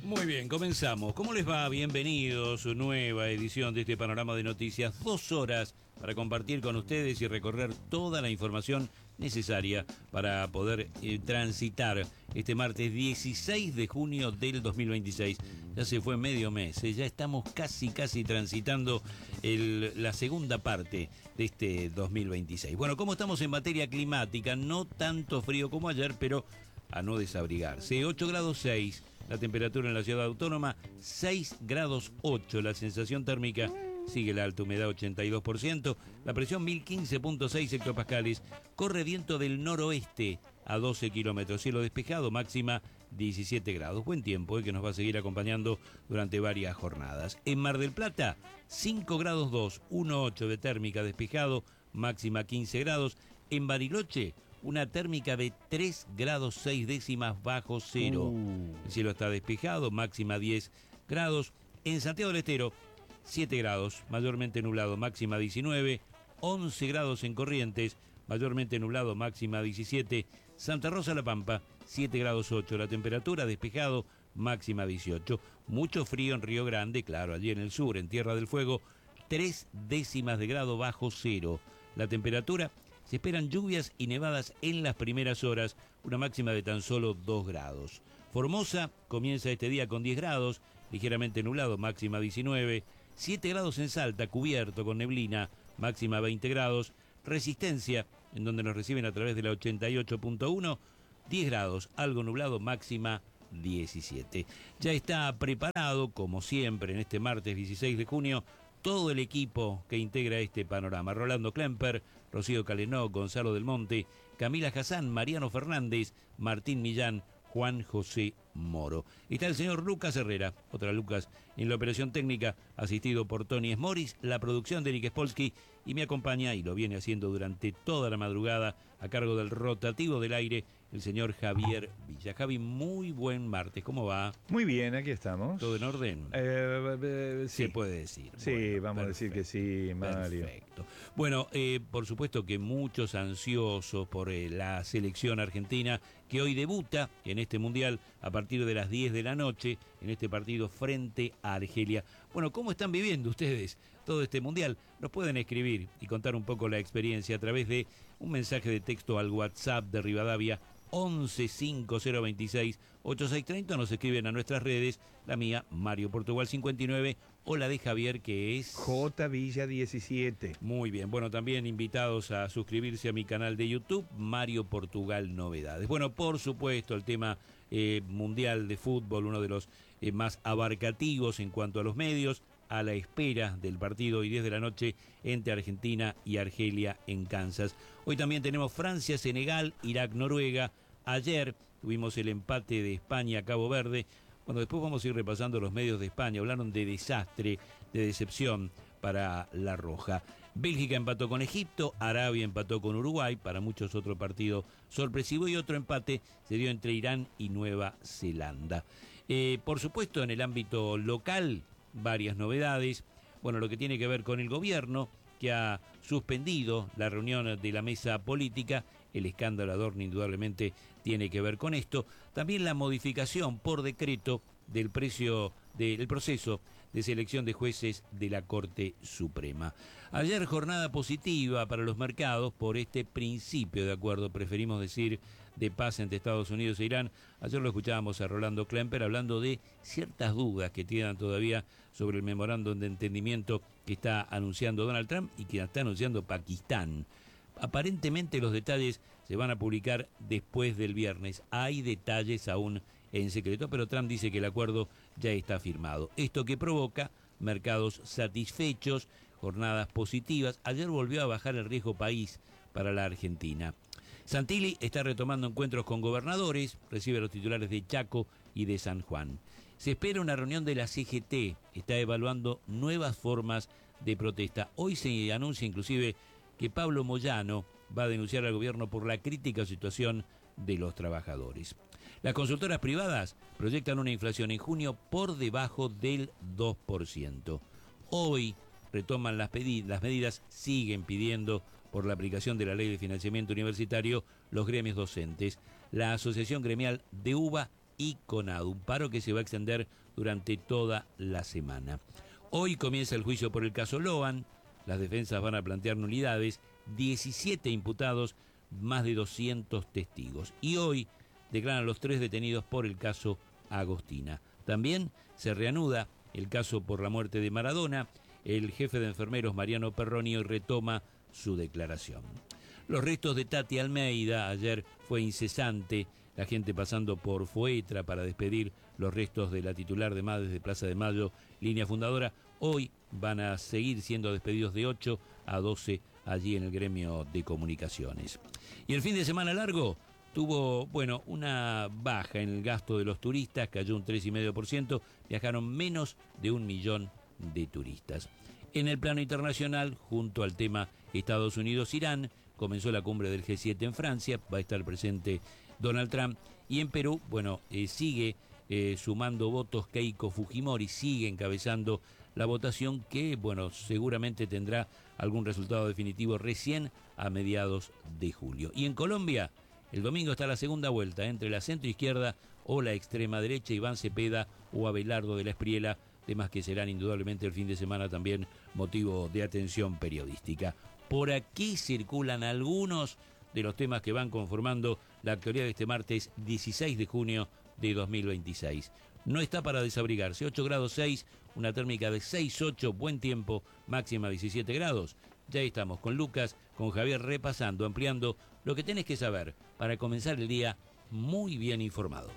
Muy bien, comenzamos. ¿Cómo les va? Bienvenidos a una nueva edición de este panorama de noticias. 2 horas para compartir con ustedes y recorrer toda la información necesaria para poder transitar este martes 16 de junio del 2026. Ya se fue medio mes, ya estamos casi transitando la segunda parte de este 2026. Bueno, ¿cómo estamos en materia climática? No tanto frío como ayer, pero a no desabrigarse. 8 grados 6 la temperatura en la ciudad autónoma, 6 grados 8 la sensación térmica, sigue la alta humedad 82%, la presión 1015.6 hectopascales, corre viento del noroeste a 12 kilómetros, cielo despejado, máxima 17 grados. Buen tiempo que nos va a seguir acompañando durante varias jornadas. En Mar del Plata, 5 grados 2, 1,8 de térmica, despejado, máxima 15 grados. En Bariloche, una térmica de 3 grados 6 décimas bajo cero. El cielo está despejado, máxima 10 grados. En Santiago del Estero, 7 grados, mayormente nublado, máxima 19. 11 grados en Corrientes, mayormente nublado, máxima 17. Santa Rosa La Pampa, 7 grados 8 la temperatura, despejado, máxima 18. Mucho frío en Río Grande, claro, allí en el sur, en Tierra del Fuego, 3 décimas de grado bajo cero. La temperatura, se esperan lluvias y nevadas en las primeras horas, una máxima de tan solo 2 grados. Formosa comienza este día con 10 grados, ligeramente nublado, máxima 19. 7 grados en Salta, cubierto con neblina, máxima 20 grados. Resistencia, en donde nos reciben a través de la 88.1, 10 grados, algo nublado, máxima 17. Ya está preparado, como siempre, en este martes 16 de junio, todo el equipo que integra este panorama. Rolando Klemper, Rocío Calenó, Gonzalo Del Monte, Camila Hassan, Mariano Fernández, Martín Millán, Juan José Moro. Está el señor Lucas Herrera, otra Lucas, en la operación técnica, asistido por Tony Esmoris, la producción de Eric Spolsky, y me acompaña, y lo viene haciendo durante toda la madrugada, a cargo del rotativo del aire, el señor Javier Villa. Javi, muy buen martes, ¿cómo va? Muy bien, aquí estamos. ¿Todo en orden? Sí. Se puede decir. Sí, bueno, vamos perfecto, a decir que sí, Mario. Perfecto. Bueno, por supuesto que muchos ansiosos por la selección argentina, que hoy debuta en este Mundial a partir de las 10 de la noche, en este partido frente a Argelia. Bueno, ¿cómo están viviendo ustedes todo este Mundial? Nos pueden escribir y contar un poco la experiencia a través de un mensaje de texto al WhatsApp de Rivadavia 1150268630. Nos escriben a nuestras redes, la mía, Mario Portugal 59, o la de Javier, que es J Villa 17. Muy bien, bueno, también invitados a suscribirse a mi canal de YouTube, Mario Portugal Novedades. Bueno, por supuesto, el tema mundial de fútbol, uno de los más abarcativos en cuanto a los medios, a la espera del partido hoy 10 de la noche entre Argentina y Argelia en Kansas. Hoy también tenemos Francia, Senegal, Irak, Noruega. Ayer tuvimos el empate de España, Cabo Verde. Bueno, después vamos a ir repasando los medios de España. Hablaron de desastre, de decepción para la Roja. Bélgica empató con Egipto, Arabia empató con Uruguay, para muchos otro partido sorpresivo, y otro empate se dio entre Irán y Nueva Zelanda. Por supuesto, en el ámbito local, varias novedades. Bueno, lo que tiene que ver con el gobierno, que ha suspendido la reunión de la mesa política. El escándalo Adorni indudablemente tiene que ver con esto. También la modificación por decreto del proceso de selección de jueces de la Corte Suprema. Ayer jornada positiva para los mercados por este principio de acuerdo, preferimos decir, de paz entre Estados Unidos e Irán. Ayer lo escuchábamos a Rolando Klemper hablando de ciertas dudas que quedan todavía sobre el memorándum de entendimiento que está anunciando Donald Trump y que está anunciando Pakistán. Aparentemente los detalles se van a publicar después del viernes. Hay detalles aún en secreto, pero Trump dice que el acuerdo ya está firmado. Esto que provoca mercados satisfechos, jornadas positivas. Ayer volvió a bajar el riesgo país para la Argentina. Santilli está retomando encuentros con gobernadores, recibe a los titulares de Chaco y de San Juan. Se espera una reunión de la CGT, está evaluando nuevas formas de protesta. Hoy se anuncia inclusive que Pablo Moyano va a denunciar al gobierno por la crítica situación de los trabajadores. Las consultoras privadas proyectan una inflación en junio por debajo del 2%. Hoy retoman las medidas, siguen pidiendo por la aplicación de la Ley de Financiamiento Universitario los gremios docentes. La Asociación Gremial de UBA y CONADO, un paro que se va a extender durante toda la semana. Hoy comienza el juicio por el caso Loan, las defensas van a plantear nulidades, 17 imputados, más de 200 testigos. Y hoy declaran los 3 detenidos por el caso Agostina. También se reanuda el caso por la muerte de Maradona. El jefe de enfermeros, Mariano Perroni, hoy retoma su declaración. Los restos de Tati Almeida, ayer fue incesante, la gente pasando por Foetra para despedir los restos de la titular de MADES de Plaza de Mayo, línea fundadora. Hoy van a seguir siendo despedidos de 8 a 12 allí en el gremio de comunicaciones. Y el fin de semana largo tuvo, una baja en el gasto de los turistas, cayó un 3,5%, viajaron menos de 1 millón de turistas. En el plano internacional, junto al tema Estados Unidos-Irán, comenzó la cumbre del G7 en Francia, va a estar presente Donald Trump, y en Perú, sigue sumando votos Keiko Fujimori, sigue encabezando la votación que, seguramente tendrá algún resultado definitivo recién a mediados de julio. Y en Colombia, el domingo está la segunda vuelta entre la centroizquierda o la extrema derecha, Iván Cepeda o Abelardo de la Espriella, temas que serán indudablemente el fin de semana también motivo de atención periodística. Por aquí circulan algunos de los temas que van conformando la actualidad de este martes 16 de junio de 2026. No está para desabrigarse, 8 grados 6, una térmica de 6,8, buen tiempo, máxima 17 grados. Ya estamos con Lucas, con Javier, repasando, ampliando lo que tenés que saber para comenzar el día muy bien informado.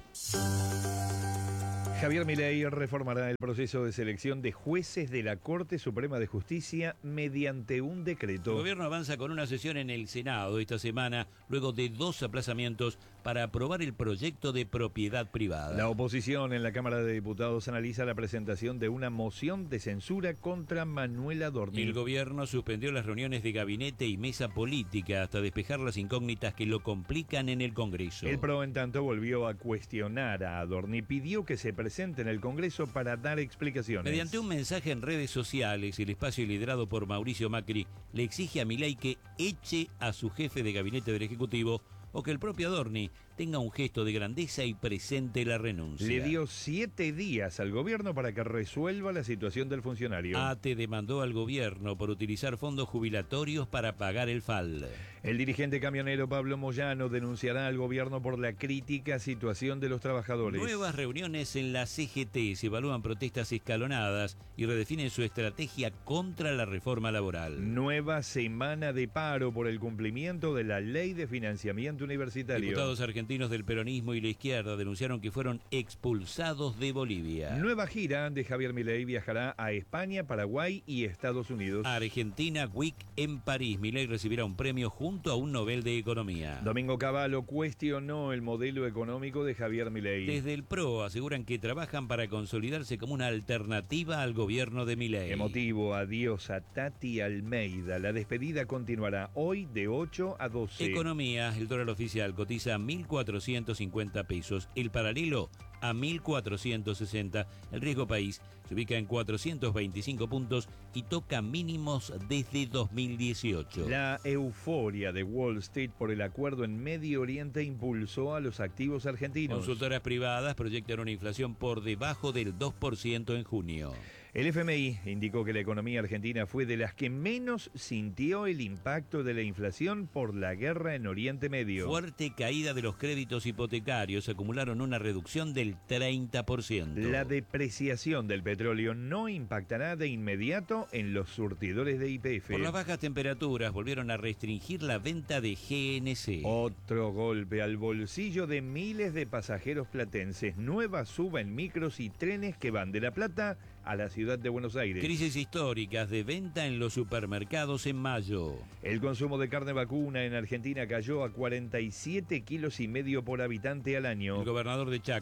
Javier Milei reformará el proceso de selección de jueces de la Corte Suprema de Justicia mediante un decreto. El gobierno avanza con una sesión en el Senado esta semana, luego de 2 aplazamientos para aprobar el proyecto de propiedad privada. La oposición en la Cámara de Diputados analiza la presentación de una moción de censura contra Manuel Adorni. El gobierno suspendió las reuniones de gabinete y mesa política hasta despejar las incógnitas que lo complican en el Congreso. El PRO, en tanto, volvió a cuestionar a Adorni, pidió que se presente en el Congreso para dar explicaciones. Mediante un mensaje en redes sociales, el espacio liderado por Mauricio Macri le exige a Milei que eche a su jefe de gabinete del Ejecutivo o que el propio Adorni tenga un gesto de grandeza y presente la renuncia. Le dio 7 días al gobierno para que resuelva la situación del funcionario. ATE demandó al gobierno por utilizar fondos jubilatorios para pagar el FAL. El dirigente camionero Pablo Moyano denunciará al gobierno por la crítica situación de los trabajadores. Nuevas reuniones en la CGT, se evalúan protestas escalonadas y redefinen su estrategia contra la reforma laboral. Nueva semana de paro por el cumplimiento de la ley de financiamiento universitario. Diputados argentinos del peronismo y la izquierda denunciaron que fueron expulsados de Bolivia. Nueva gira de Javier Milei, viajará a España, Paraguay y Estados Unidos. Argentina Week en París. Milei recibirá un premio junto a un Nobel de Economía. Domingo Cavallo cuestionó el modelo económico de Javier Milei. Desde el PRO aseguran que trabajan para consolidarse como una alternativa al gobierno de Milei. Emotivo adiós a Tati Almeida. La despedida continuará hoy de 8 a 12. Economía, el dólar oficial cotiza 1.450 pesos, el paralelo a 1.460, el riesgo país se ubica en 425 puntos y toca mínimos desde 2018. La euforia de Wall Street por el acuerdo en Medio Oriente impulsó a los activos argentinos. Consultoras privadas proyectan una inflación por debajo del 2% en junio. El FMI indicó que la economía argentina fue de las que menos sintió el impacto de la inflación por la guerra en Oriente Medio. Fuerte caída de los créditos hipotecarios, acumularon una reducción del 30%. La depreciación del petróleo no impactará de inmediato en los surtidores de YPF. Por las bajas temperaturas volvieron a restringir la venta de GNC. Otro golpe al bolsillo de miles de pasajeros platenses. Nueva suba en micros y trenes que van de La Plata a la ciudad de Buenos Aires. Crisis históricas de venta en los supermercados en mayo. El consumo de carne vacuna en Argentina cayó a 47,5 kilos por habitante al año. El gobernador de Chaco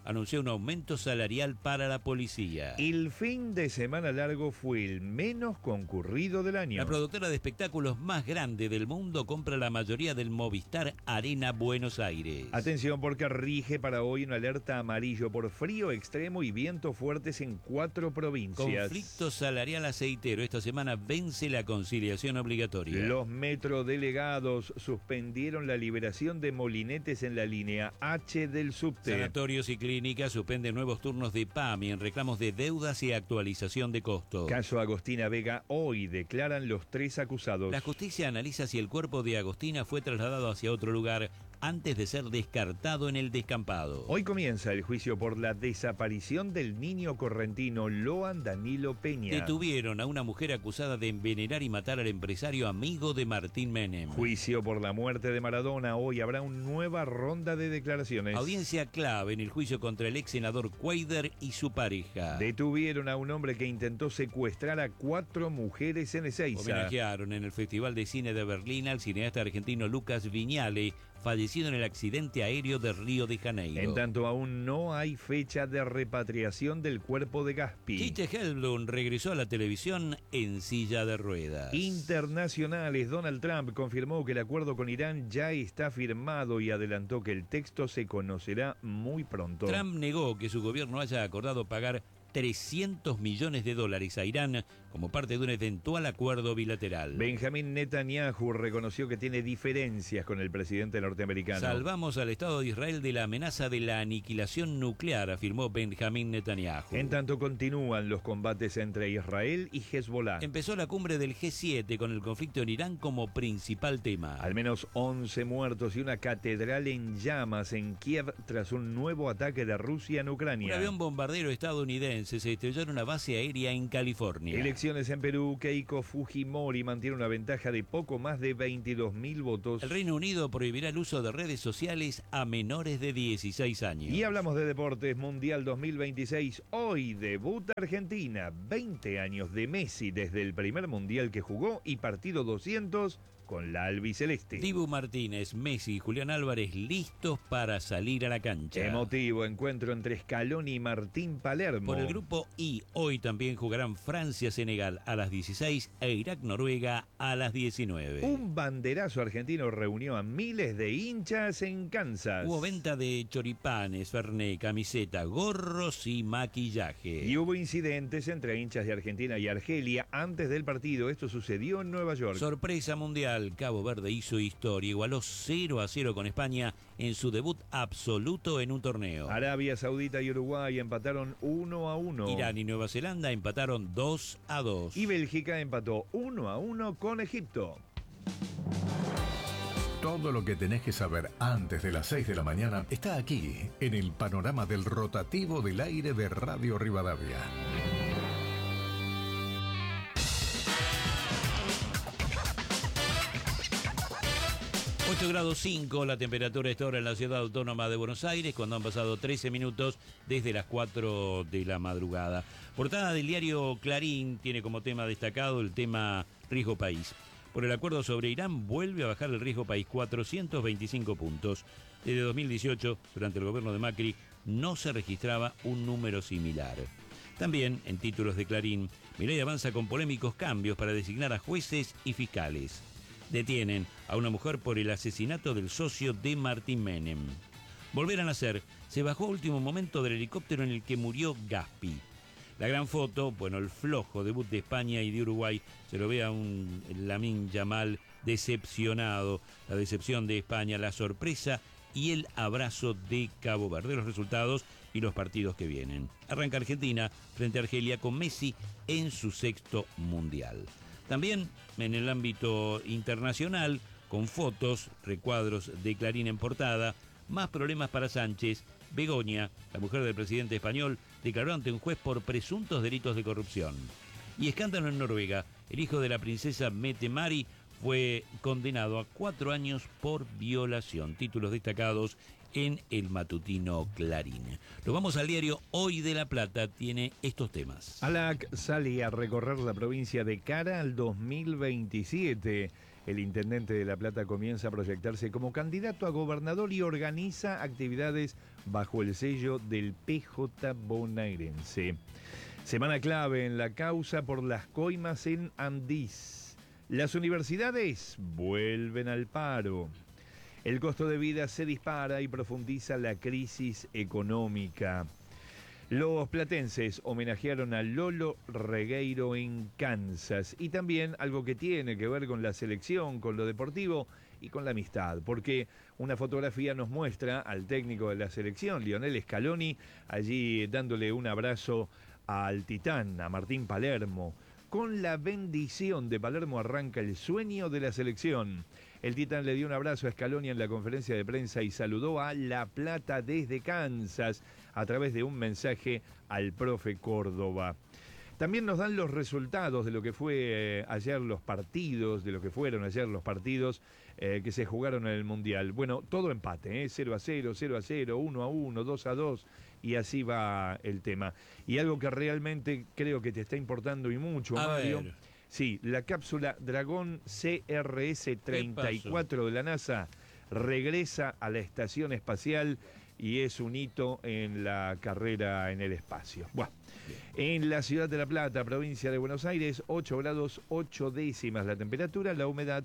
anunció un aumento salarial para la policía. El fin de semana largo fue el menos concurrido del año. La productora de espectáculos más grande del mundo compra la mayoría del Movistar Arena Buenos Aires. Atención porque rige para hoy una alerta amarillo por frío extremo y vientos fuertes en 4 provincias. Conflicto salarial aceitero. Esta semana vence la conciliación obligatoria. Los metrodelegados suspendieron la liberación de molinetes en la línea H del subte. Sanatorios y clínicas suspenden nuevos turnos de PAMI en reclamos de deudas y actualización de costos. Caso Agostina Vega, hoy declaran los 3 acusados. La justicia analiza si el cuerpo de Agostina fue trasladado hacia otro lugar antes de ser descartado en el descampado. Hoy comienza el juicio por la desaparición del niño correntino Loan Danilo Peña. Detuvieron a una mujer acusada de envenenar y matar al empresario amigo de Martín Menem. Juicio por la muerte de Maradona. Hoy habrá una nueva ronda de declaraciones. Audiencia clave en el juicio contra el ex senador Cuader y su pareja. Detuvieron a un hombre que intentó secuestrar a 4 mujeres en Ezeiza. Homenajearon en el Festival de Cine de Berlín al cineasta argentino Lucas Viñale, fallecido en el accidente aéreo de Río de Janeiro. En tanto, aún no hay fecha de repatriación del cuerpo de Gaspi. Tite Helblum regresó a la televisión en silla de ruedas. Internacionales. Donald Trump confirmó que el acuerdo con Irán ya está firmado y adelantó que el texto se conocerá muy pronto. Trump negó que su gobierno haya acordado pagar $300 millones a Irán como parte de un eventual acuerdo bilateral. Benjamín Netanyahu reconoció que tiene diferencias con el presidente norteamericano. Salvamos al Estado de Israel de la amenaza de la aniquilación nuclear, afirmó Benjamín Netanyahu. En tanto, continúan los combates entre Israel y Hezbollah. Empezó la cumbre del G7 con el conflicto en Irán como principal tema. Al menos 11 muertos y una catedral en llamas en Kiev tras un nuevo ataque de Rusia en Ucrania. Un avión bombardero estadounidense se estrelló en una base aérea en California. Elecciones en Perú. Keiko Fujimori mantiene una ventaja de poco más de 22.000 votos. El Reino Unido prohibirá el uso de redes sociales a menores de 16 años. Y hablamos de deportes. Mundial 2026. Hoy debuta Argentina. 20 años de Messi desde el primer mundial que jugó y partido 200 con la albiceleste. Dibu Martínez, Messi y Julián Álvarez listos para salir a la cancha. Emotivo encuentro entre Scaloni y Martín Palermo. Por el grupo I, hoy también jugarán Francia-Senegal a las 16 e Irak-Noruega a las 19. Un banderazo argentino reunió a miles de hinchas en Kansas. Hubo venta de choripanes, fernet, camiseta, gorros y maquillaje. Y hubo incidentes entre hinchas de Argentina y Argelia antes del partido. Esto sucedió en Nueva York. Sorpresa mundial. Cabo Verde hizo historia, igualó 0-0 con España en su debut absoluto en un torneo. Arabia Saudita y Uruguay empataron 1-1. Irán y Nueva Zelanda empataron 2-2. Y Bélgica empató 1-1 con Egipto. Todo lo que tenés que saber antes de las 6 de la mañana está aquí, en el panorama del rotativo del aire de Radio Rivadavia. 8 grados 5 la temperatura esta hora en la ciudad autónoma de Buenos Aires, cuando han pasado 13 minutos desde las 4 de la madrugada. Portada del diario Clarín tiene como tema destacado el tema riesgo país. Por el acuerdo sobre Irán vuelve a bajar el riesgo país 425 puntos. Desde 2018, durante el gobierno de Macri, no se registraba un número similar. También, en títulos de Clarín, Milei avanza con polémicos cambios para designar a jueces y fiscales. Detienen a una mujer por el asesinato del socio de Martín Menem. Volver a nacer, se bajó a último momento del helicóptero en el que murió Gaspi. La gran foto, bueno, el flojo debut de España y de Uruguay, se lo ve a un Lamine Yamal decepcionado, la decepción de España, la sorpresa y el abrazo de Cabo Verde, los resultados y los partidos que vienen. Arranca Argentina frente a Argelia con Messi en su 6º mundial. También en el ámbito internacional, con fotos, recuadros de Clarín en portada, más problemas para Sánchez. Begoña, la mujer del presidente español, declaró ante un juez por presuntos delitos de corrupción. Y escándalo en Noruega, el hijo de la princesa Mette Mari fue condenado a 4 años por violación. Títulos destacados en el matutino Clarín. Lo vamos al diario Hoy de La Plata, tiene estos temas. ALAC sale a recorrer la provincia de cara al 2027. El intendente de La Plata comienza a proyectarse como candidato a gobernador y organiza actividades bajo el sello del PJ bonaerense. Semana clave en la causa por las coimas en Andís. Las universidades vuelven al paro. El costo de vida se dispara y profundiza la crisis económica. Los platenses homenajearon a Lolo Regueiro en Kansas y también algo que tiene que ver con la selección, con lo deportivo y con la amistad, porque una fotografía nos muestra al técnico de la selección, Lionel Scaloni, allí dándole un abrazo al titán, a Martín Palermo. Con la bendición de Palermo arranca el sueño de la selección. El titán le dio un abrazo a Scaloni en la conferencia de prensa y saludó a La Plata desde Kansas a través de un mensaje al profe Córdoba. También nos dan los resultados de lo que fue ayer los partidos, de lo que fueron ayer los partidos que se jugaron en el Mundial. Bueno, todo empate, 0-0, 0-0, 1-1, 2-2 y así va el tema. Y algo que realmente creo que te está importando y mucho, Mario. Sí, la cápsula Dragón CRS-34 de la NASA regresa a la estación espacial y es un hito en la carrera en el espacio. Bueno, en la ciudad de La Plata, provincia de Buenos Aires, 8 grados 8 décimas la temperatura, la humedad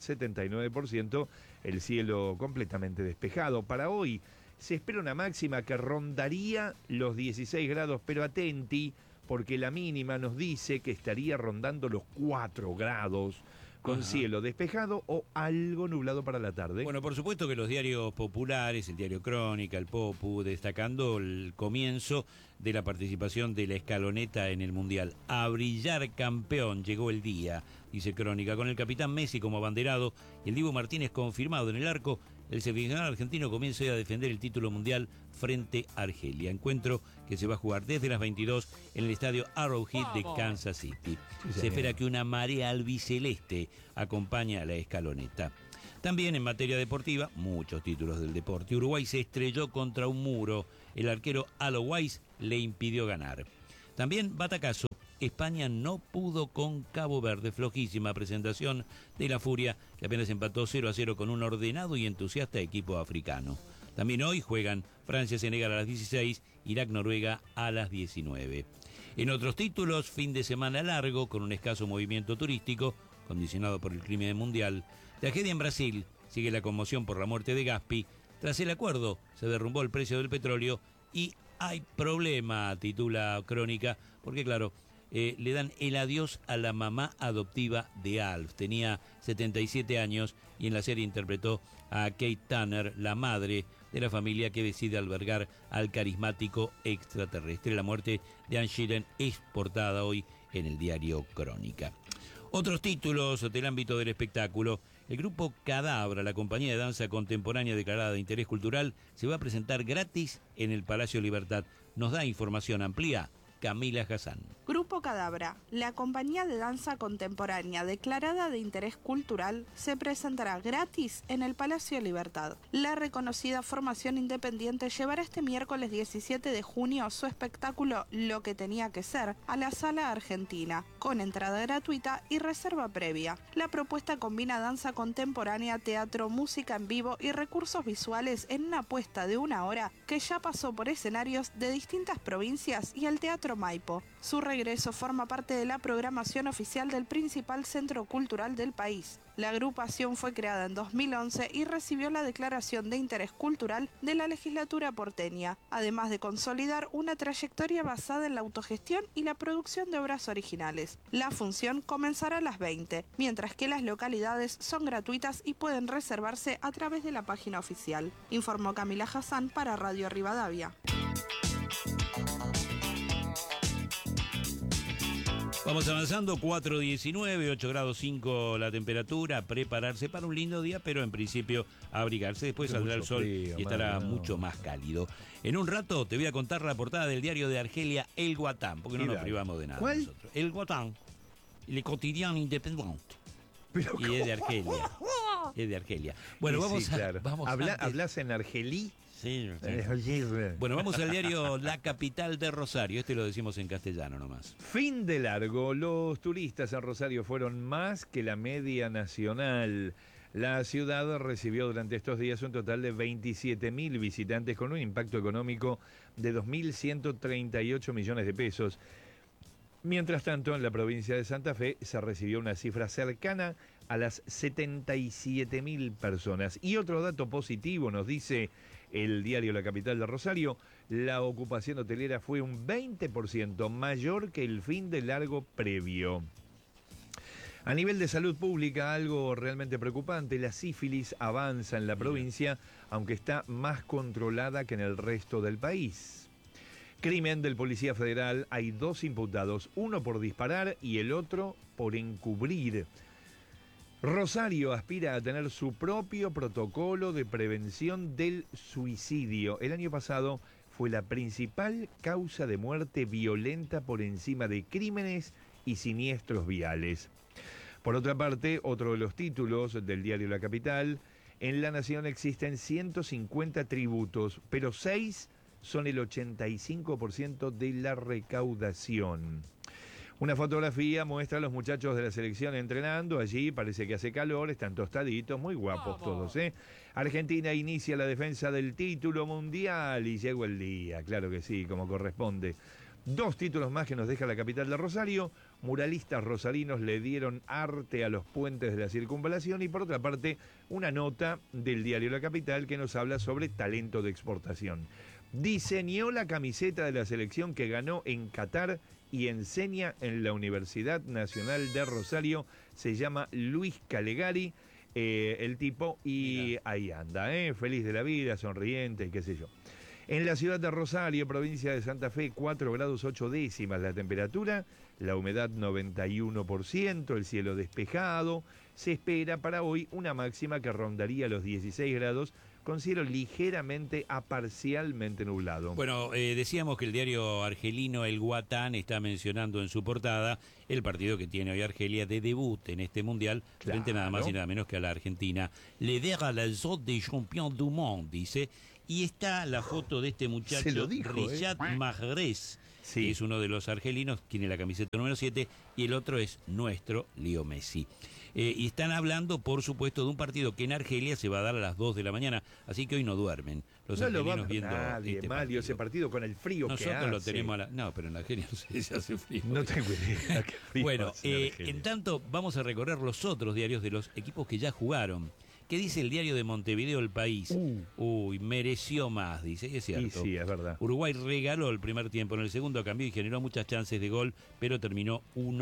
79%, el cielo completamente despejado. Para hoy se espera una máxima que rondaría los 16 grados, pero atenti, porque la mínima nos dice que estaría rondando los 4 grados, con cielo despejado o algo nublado para la tarde. Bueno, por supuesto que los diarios populares, el diario Crónica, el Popu, destacando el comienzo de la participación de la escaloneta en el Mundial. A brillar campeón llegó el día, dice Crónica, con el capitán Messi como abanderado y el Dibu Martínez confirmado en el arco. El seleccionado argentino comienza a defender el título mundial frente a Argelia. Encuentro que se va a jugar desde las 22 en el estadio Arrowhead de Kansas City. Se espera que una marea albiceleste acompañe a la escaloneta. También en materia deportiva, muchos títulos del deporte. Uruguay se estrelló contra un muro. El arquero Alo Weiss le impidió ganar. También batacazo. España no pudo con Cabo Verde. Flojísima presentación de la Furia, que apenas empató 0-0 con un ordenado y entusiasta equipo africano. También hoy juegan Francia-Senegal a las 16, Irak-Noruega a las 19. En otros títulos, fin de semana largo con un escaso movimiento turístico, condicionado por el clima mundial. Tragedia en Brasil, sigue la conmoción por la muerte de Gaspi. Tras el acuerdo, se derrumbó el precio del petróleo y hay problema, titula Crónica, porque claro, le dan el adiós a la mamá adoptiva de Alf. Tenía 77 años y en la serie interpretó a Kate Turner, la madre de la familia que decide albergar al carismático extraterrestre. La muerte de Anne Sheeran es portada hoy en el diario Crónica. Otros títulos del ámbito del espectáculo. El grupo Cadabra, la compañía de danza contemporánea declarada de interés cultural, se va a presentar gratis en el Palacio Libertad. Nos da información amplia Camila Hassan. Grupo Cadabra, la compañía de danza contemporánea declarada de interés cultural, se presentará gratis en el Palacio Libertad. La reconocida formación independiente llevará este miércoles 17 de junio su espectáculo Lo que tenía que ser a la Sala Argentina, con entrada gratuita y reserva previa. La propuesta combina danza contemporánea, teatro, música en vivo y recursos visuales en una apuesta de 1 hora que ya pasó por escenarios de distintas provincias y el Teatro Maipo. Su regreso forma parte de la programación oficial del principal centro cultural del país. La agrupación fue creada en 2011 y recibió la declaración de interés cultural de la legislatura porteña, además de consolidar una trayectoria basada en la autogestión y la producción de obras originales. La función comenzará a las 20, mientras que las localidades son gratuitas y pueden reservarse a través de la página oficial. Informó Camila Hassan para Radio Rivadavia. Vamos avanzando, 4:19, 8 grados 5 la temperatura, prepararse para un lindo día, pero en principio abrigarse, después saldrá el sol y estará mucho más cálido. En un rato te voy a contar la portada del diario de Argelia, El Guatán, porque no nos privamos de nada. ¿Cuál? Nosotros. El Guatán, Le Quotidien Independent. Pero y es de Argelia. Es de Argelia. Bueno, sí, vamos claro. vamos ¿Hablas en argelí? sí. Bueno, vamos al diario La Capital de Rosario. Este lo decimos en castellano nomás. Fin de largo. Los turistas en Rosario fueron más que la media nacional. La ciudad recibió durante estos días un total de 27.000 visitantes con un impacto económico de 2.138 millones de pesos. Mientras tanto, en la provincia de Santa Fe se recibió una cifra cercana a las 77.000 personas. Y otro dato positivo nos dice el diario La Capital de Rosario, la ocupación hotelera fue un 20% mayor que el fin de largo previo. A nivel de salud pública, algo realmente preocupante, la sífilis avanza en la provincia, aunque está más controlada que en el resto del país. Crimen del Policía Federal, hay 2 imputados, uno por disparar y el otro por encubrir. Rosario aspira a tener su propio protocolo de prevención del suicidio. El año pasado fue la principal causa de muerte violenta por encima de crímenes y siniestros viales. Por otra parte, otro de los títulos del diario La Capital, en La Nación existen 150 tributos, pero 6 son el 85% de la recaudación. Una fotografía muestra a los muchachos de la selección entrenando. Allí parece que hace calor, están tostaditos, muy guapos todos, ¿eh? Argentina inicia la defensa del título mundial y llegó el día, claro que sí, como corresponde. 2 títulos más que nos deja la capital de Rosario. Muralistas rosarinos le dieron arte a los puentes de la circunvalación y por otra parte una nota del diario La Capital que nos habla sobre talento de exportación. Diseñó la camiseta de la selección que ganó en Qatar y enseña en la Universidad Nacional de Rosario. Se llama Luis Calegari, el tipo, y mirá, ahí anda, feliz de la vida, sonriente, qué sé yo. En la ciudad de Rosario, provincia de Santa Fe, 4 grados 8 décimas la temperatura, la humedad 91%, el cielo despejado. Se espera para hoy una máxima que rondaría los 16 grados, con cielo ligeramente a parcialmente nublado. Bueno, decíamos que el diario argelino El Guatán está mencionando en su portada el partido que tiene hoy Argelia de debut en este mundial, claro, frente nada más y nada menos que a la Argentina. Le verra la zone des champions du monde, dice, y está la foto de este muchacho, Riyad Mahrez, sí, que es uno de los argelinos, tiene la camiseta número 7, y el otro es nuestro Leo Messi. Y están hablando, por supuesto, de un partido que en Argelia se va a dar a las 2 de la mañana, así que hoy no duermen los argelinos viendo nadie, este Mario, ese partido con el frío que hace. Nosotros lo tenemos a la... No, pero en Argelia no sé si se hace frío. No tengo idea. Bueno, en tanto vamos a recorrer los otros diarios de los equipos que ya jugaron. ¿Qué dice el diario de Montevideo El País? Uy, mereció más, dice, y es cierto. Y sí, es verdad. Uruguay regaló el primer tiempo, en el segundo cambió y generó muchas chances de gol, pero terminó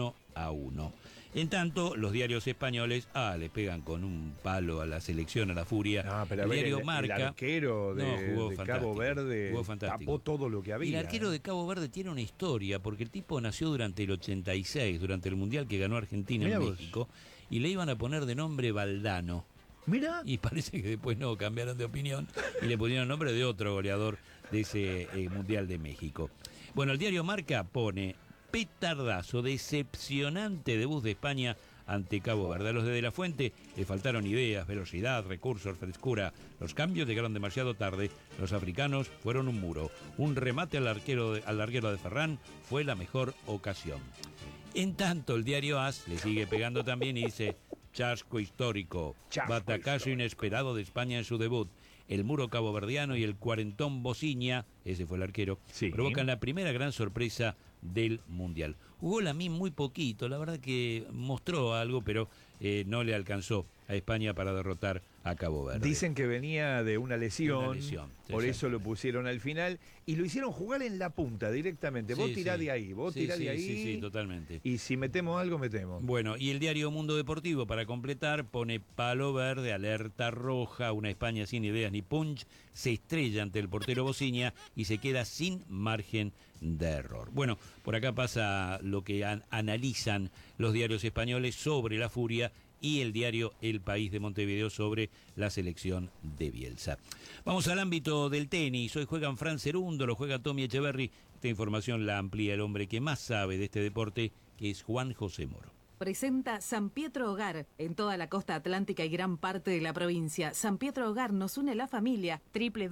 1-1. En tanto, los diarios españoles, le pegan con un palo a la selección, a la furia. No, pero el diario Marca, el arquero de Cabo Verde tapó todo lo que había. Y el arquero de Cabo Verde tiene una historia, porque el tipo nació durante el 86, durante el Mundial que ganó Argentina en México, y le iban a poner de nombre Valdano. Mira. Y parece que después no, cambiaron de opinión y le pusieron el nombre de otro goleador de ese Mundial de México. Bueno, el diario Marca pone petardazo, decepcionante debut de España ante Cabo Verde. A los de la Fuente le faltaron ideas, velocidad, recursos, frescura. Los cambios llegaron demasiado tarde. Los africanos fueron un muro. Un remate al larguero de Ferran fue la mejor ocasión. En tanto, el diario AS le sigue pegando también y dice: chasco histórico, batacazo inesperado de España en su debut. El muro caboverdiano y el cuarentón Bociña, ese fue el arquero, sí, provocan la primera gran sorpresa del Mundial. Jugó Lamine muy poquito, la verdad que mostró algo, pero no le alcanzó a España para derrotar a Cabo Verde. Dicen que venía de una lesión, por eso lo pusieron al final y lo hicieron jugar en la punta directamente. Vos tirá de ahí, vos tirá de ahí. Sí, totalmente. Y si metemos algo, metemos. Bueno, y el diario Mundo Deportivo, para completar, pone palo verde, alerta roja, una España sin ideas ni punch, se estrella ante el portero Bociña y se queda sin margen de error. Bueno, por acá pasa lo que analizan los diarios españoles sobre la furia y el diario El País de Montevideo sobre la selección de Bielsa. Vamos al ámbito del tenis. Hoy juegan Fran Cerundo, lo juega Tommy Echeverry. Esta información la amplía el hombre que más sabe de este deporte, que es Juan José Moro. presenta San Pietro Hogar en toda la costa atlántica y gran parte de la provincia. San Pietro Hogar nos une la familia.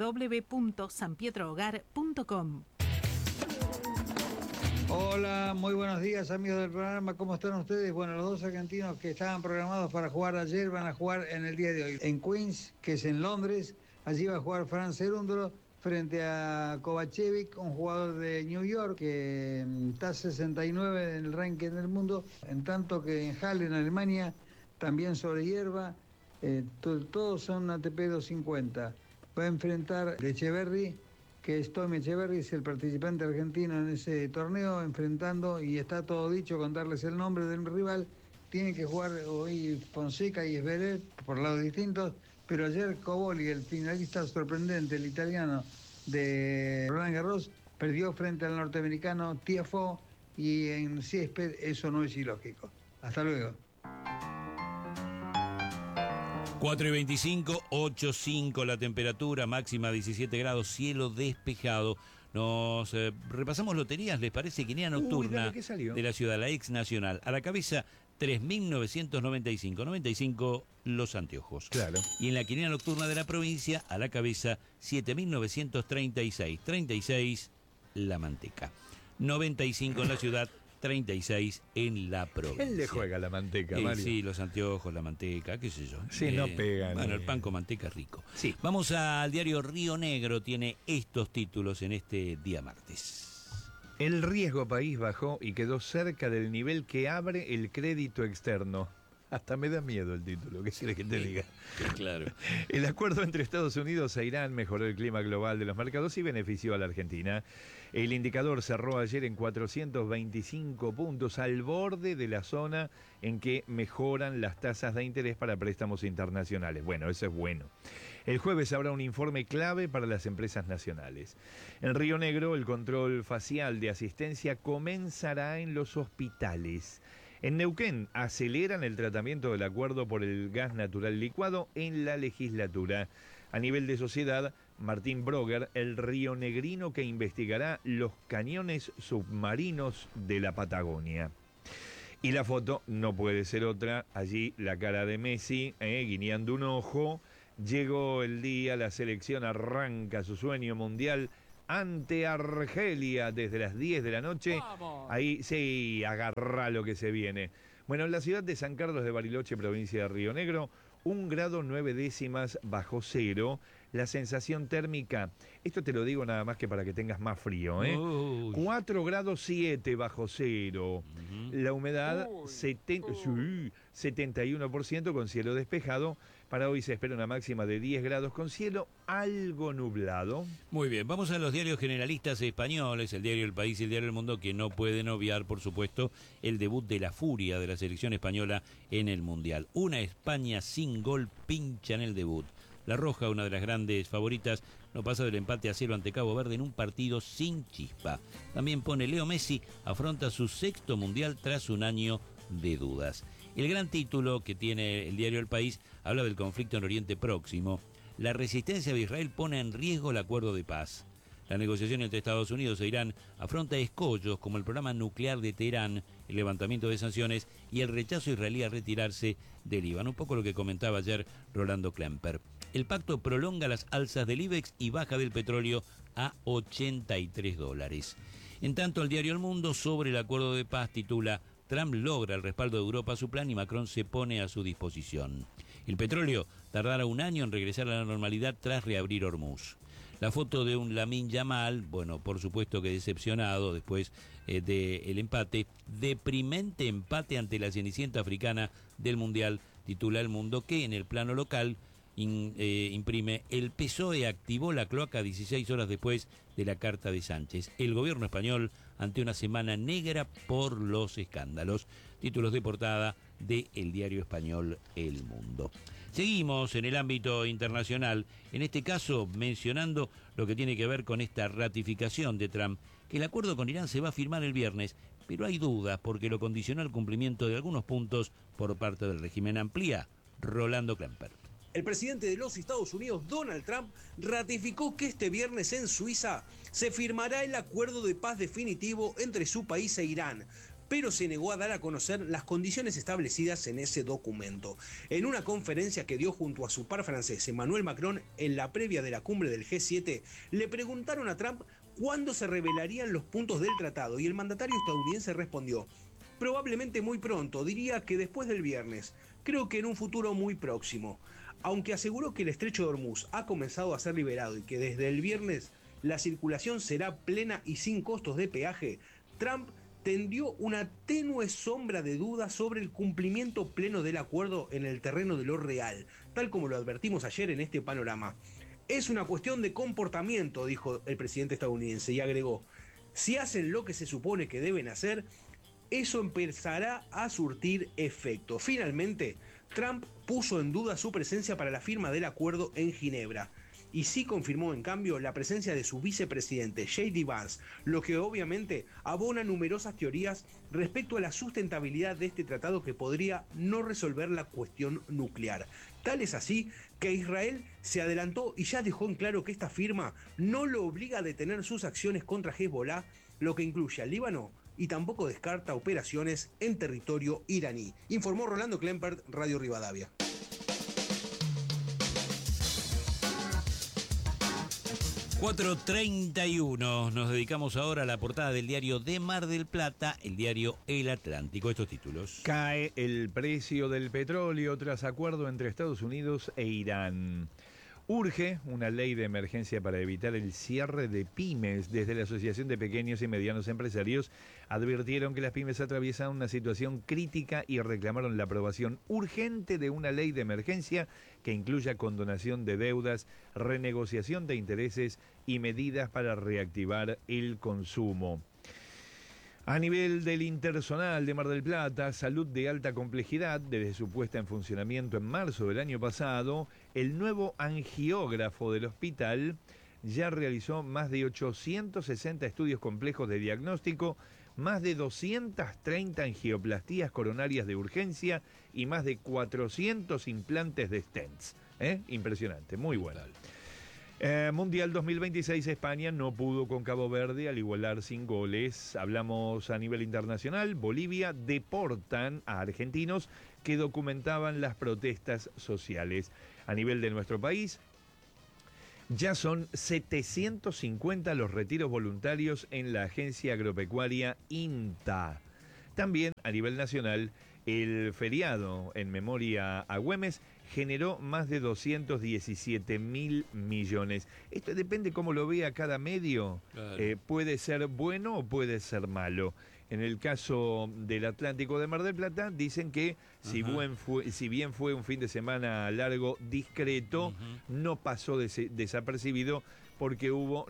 www.sanpietrohogar.com. Hola, muy buenos días amigos del programa, ¿cómo están ustedes? Bueno, los dos argentinos que estaban programados para jugar ayer van a jugar en el día de hoy. En Queens, que es en Londres, allí va a jugar Fran Cerúndolo frente a Kovacevic, un jugador de New York que está 69 en el ranking del mundo, en tanto que en Halle, en Alemania, también sobre hierba, todos son ATP 250. Va a enfrentar Echeverry, que es Tommy Echeverry, es el participante argentino en ese torneo, enfrentando, y está todo dicho con darles el nombre del rival. Tienen que jugar hoy Fonseca y Zverev por lados distintos, pero ayer Coboli, el finalista sorprendente, el italiano de Roland Garros, perdió frente al norteamericano Tiafoe, y en césped eso no es ilógico. Hasta luego. 4:25, 8:05 la temperatura, máxima 17 grados, cielo despejado. Nos repasamos loterías, ¿les parece? Quiniela nocturna dale, ¿qué salió? de la ciudad, la ex nacional. A la cabeza, 3.995. 95 los anteojos. Claro. Y en la quiniela nocturna de la provincia, a la cabeza, 7.936. 36 la manteca. 95 en la ciudad, 36 en la provincia. Él le juega la manteca, Mario. Sí, los anteojos, la manteca, qué sé yo. Sí, no pegan. Bueno, el pan con manteca es rico. Sí. Vamos al diario Río Negro, tiene estos títulos en este día martes. El riesgo país bajó y quedó cerca del nivel que abre el crédito externo. Hasta me da miedo el título, ¿qué quieres que te diga? Claro. El acuerdo entre Estados Unidos e Irán mejoró el clima global de los mercados y benefició a la Argentina. El indicador cerró ayer en 425 puntos, al borde de la zona en que mejoran las tasas de interés para préstamos internacionales. Bueno, eso es bueno. El jueves habrá un informe clave para las empresas nacionales. En Río Negro, el control facial de asistencia comenzará en los hospitales. En Neuquén aceleran el tratamiento del acuerdo por el gas natural licuado en la legislatura. A nivel de sociedad, Martín Broger, el rionegrino que investigará los cañones submarinos de la Patagonia. Y la foto no puede ser otra, allí la cara de Messi, guiñando un ojo. Llegó el día, la selección arranca su sueño mundial ante Argelia desde las 10 de la noche. ¡Vamos! Ahí sí, agarrá lo que se viene. Bueno, en la ciudad de San Carlos de Bariloche, provincia de Río Negro, 1 grado 9 décimas bajo cero. La sensación térmica, esto te lo digo nada más que para que tengas más frío, 4 grados 7 bajo cero. La humedad 71% con cielo despejado. Para hoy se espera una máxima de 10 grados con cielo algo nublado. Muy bien, vamos a los diarios generalistas españoles, el diario El País y el diario El Mundo, que no pueden obviar, por supuesto, el debut de la furia de la selección española en el Mundial. Una España sin gol pincha en el debut. La Roja, una de las grandes favoritas, no pasa del empate a 0 ante Cabo Verde en un partido sin chispa. También pone Leo Messi, afronta su 6º Mundial tras un año de dudas. El gran título que tiene el diario El País habla del conflicto en Oriente Próximo. La resistencia de Israel pone en riesgo el acuerdo de paz. La negociación entre Estados Unidos e Irán afronta escollos como el programa nuclear de Teherán, el levantamiento de sanciones y el rechazo israelí a retirarse del Líbano. Un poco lo que comentaba ayer Rolando Klemper. El pacto prolonga las alzas del IBEX y baja del petróleo a $83. En tanto, el diario El Mundo, sobre el acuerdo de paz, titula: Trump logra el respaldo de Europa a su plan y Macron se pone a su disposición. El petróleo tardará un año en regresar a la normalidad tras reabrir Hormuz. La foto de un Lamine Yamal, bueno, por supuesto que decepcionado después del empate. Deprimente empate ante la cenicienta africana del Mundial, titula El Mundo, que en el plano local imprime: el PSOE activó la cloaca 16 horas después de la carta de Sánchez. El gobierno español ante una semana negra por los escándalos. Títulos de portada del diario español El Mundo. Seguimos en el ámbito internacional, en este caso mencionando lo que tiene que ver con esta ratificación de Trump, que el acuerdo con Irán se va a firmar el viernes, pero hay dudas porque lo condicionó al cumplimiento de algunos puntos por parte del régimen. Amplía Rolando Klemper. El presidente de los Estados Unidos, Donald Trump, ratificó que este viernes en Suiza se firmará el acuerdo de paz definitivo entre su país e Irán. pero se negó a dar a conocer las condiciones establecidas en ese documento. En una conferencia que dio junto a su par francés, Emmanuel Macron, en la previa de la cumbre del G7, le preguntaron a Trump cuándo se revelarían los puntos del tratado y el mandatario estadounidense respondió: probablemente muy pronto, diría que después del viernes, creo que en un futuro muy próximo. Aunque aseguró que el estrecho de Hormuz ha comenzado a ser liberado y que desde el viernes la circulación será plena y sin costos de peaje, Trump tendió una tenue sombra de duda sobre el cumplimiento pleno del acuerdo en el terreno de lo real, tal como lo advertimos ayer en este panorama. Es una cuestión de comportamiento, dijo el presidente estadounidense, y agregó: si hacen lo que se supone que deben hacer, eso empezará a surtir efecto. Finalmente, Trump puso en duda su presencia para la firma del acuerdo en Ginebra. Y sí confirmó, en cambio, la presencia de su vicepresidente, J.D. Vance, lo que obviamente abona numerosas teorías respecto a la sustentabilidad de este tratado que podría no resolver la cuestión nuclear. Tal es así que Israel se adelantó y ya dejó en claro que esta firma no lo obliga a detener sus acciones contra Hezbollah, lo que incluye al Líbano, y tampoco descarta operaciones en territorio iraní. Informó Rolando Klempert, Radio Rivadavia. ...4:31... Nos dedicamos ahora a la portada del diario de Mar del Plata, el diario El Atlántico. Estos títulos. Cae el precio del petróleo tras acuerdo entre Estados Unidos e Irán. Urge una ley de emergencia para evitar el cierre de pymes. Desde la Asociación de Pequeños y Medianos Empresarios advirtieron que las pymes atraviesan una situación crítica y reclamaron la aprobación urgente de una ley de emergencia que incluya condonación de deudas, renegociación de intereses y medidas para reactivar el consumo. A nivel del interzonal de Mar del Plata, salud de alta complejidad, desde su puesta en funcionamiento en marzo del año pasado, el nuevo angiógrafo del hospital ya realizó más de 860 estudios complejos de diagnóstico, más de 230 angioplastías coronarias de urgencia y más de 400 implantes de stents. Impresionante, muy bueno. Mundial 2026, España no pudo con Cabo Verde al igualar sin goles. Hablamos a nivel internacional. Bolivia deportan a argentinos que documentaban las protestas sociales. A nivel de nuestro país, ya son 750 los retiros voluntarios en la agencia agropecuaria INTA. También a nivel nacional, el feriado en memoria a Güemes generó más de 217.000 millones. Esto depende cómo lo vea cada medio. Claro. Puede ser bueno o puede ser malo. En el caso del Atlántico de Mar del Plata, dicen que si bien fue un fin de semana largo, discreto, no pasó desapercibido porque hubo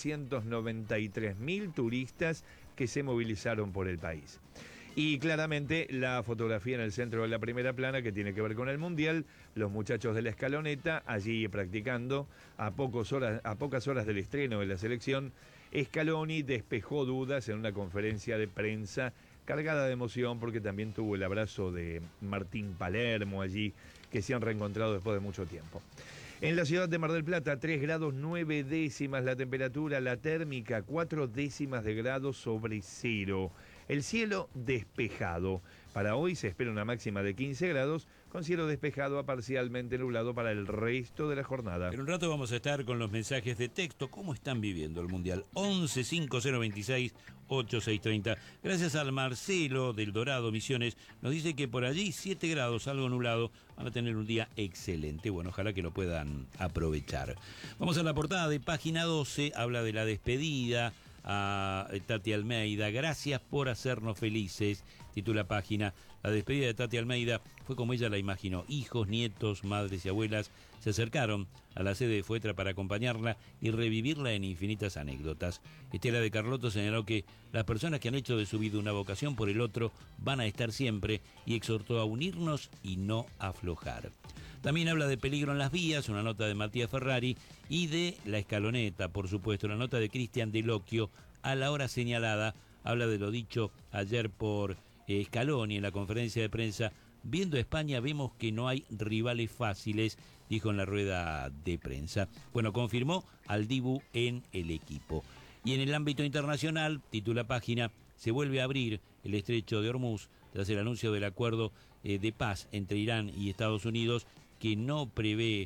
993.000 turistas que se movilizaron por el país. Y claramente la fotografía en el centro de la primera plana, que tiene que ver con el Mundial, los muchachos de la Escaloneta allí practicando a pocas horas del estreno de la selección. Scaloni despejó dudas en una conferencia de prensa cargada de emoción porque también tuvo el abrazo de Martín Palermo allí, que se han reencontrado después de mucho tiempo. En la ciudad de Mar del Plata, 3 grados 9 décimas la temperatura, la térmica 4 décimas de grado sobre cero. El cielo despejado. Para hoy se espera una máxima de 15 grados, con cielo despejado a parcialmente nublado para el resto de la jornada. En un rato vamos a estar con los mensajes de texto. ¿Cómo están viviendo el Mundial? 11 5026 8630. Gracias al Marcelo del Dorado Misiones. Nos dice que por allí 7 grados, algo nublado. Van a tener un día excelente. Bueno, ojalá que lo puedan aprovechar. Vamos a la portada de Página 12. Habla de la despedida a Tati Almeida. Gracias por hacernos felices, titula Página. La despedida de Tati Almeida fue como ella la imaginó. Hijos, nietos, madres y abuelas se acercaron a la sede de Fuetra para acompañarla y revivirla en infinitas anécdotas. Estela de Carlotto señaló que las personas que han hecho de su vida una vocación por el otro van a estar siempre y exhortó a unirnos y no aflojar. También habla de peligro en las vías, una nota de Matías Ferrari, y de la Escaloneta, por supuesto, una nota de Cristian Delocchio a la hora señalada. Habla de lo dicho ayer por Scaloni en la conferencia de prensa. Viendo a España vemos que no hay rivales fáciles, dijo en la rueda de prensa. Bueno, confirmó al Dibu en el equipo. Y en el ámbito internacional, titula Página, se vuelve a abrir el estrecho de Hormuz tras el anuncio del acuerdo de paz entre Irán y Estados Unidos que no prevé